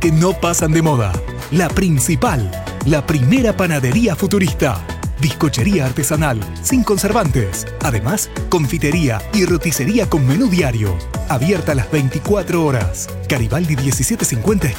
que no pasan de moda. La Principal, la primera panadería futurista. Bizcochería artesanal, sin conservantes. Además, confitería y roticería con menú diario. Abierta las 24 horas. Garibaldi 1750, esquina